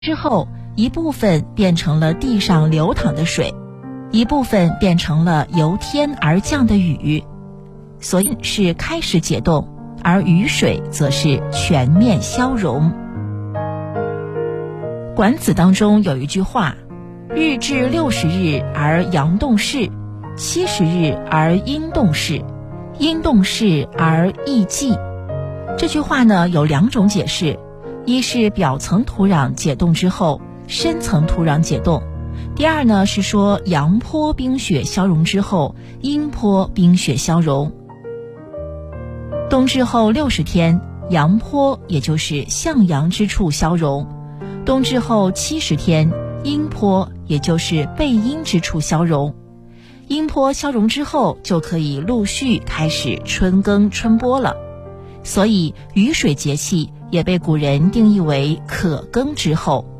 之后，一部分变成了地上流淌的水，一部分变成了由天而降的雨，所以是开始解冻，而雨水则是全面消融。管子当中有一句话：日至60日而阳动势，70日而阴动势，阴动势而益济。这句话呢有2种解释，一是表层土壤解冻之后，深层土壤解冻；第二呢是说阳坡冰雪消融之后，阴坡冰雪消融。冬至后60天，阳坡也就是向阳之处消融；冬至后70天，阴坡也就是背阴之处消融。阴坡消融之后，就可以陆续开始春耕春播了。所以雨水节气也被古人定义为可耕之后。